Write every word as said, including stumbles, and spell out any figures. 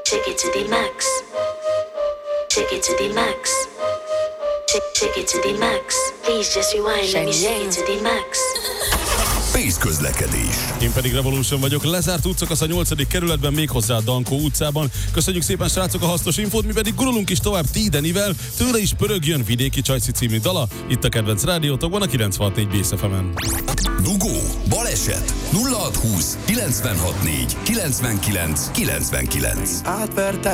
Take it to the max. Take it to the max. Take, take it to the max. Please just rewind, let me shake it to the max. Space közlekedés. Én pedig Revolution vagyok, lezárt útszakasz a nyolcadik kerületben, méghozzá a Dankó utcában. Köszönjük szépen, srácok, a hasznos infót, mi pedig gurulunk is tovább T-Denivel, tőle is pörögjön Vidéki Csajci című dala, itt a kedvenc rádiótokban a kilencvenhat négy Bész ef emen. Dugó, baleset, nulla hat húsz kilencvenhat négy kilencvenkilenc kilencvenkilenc. Átverte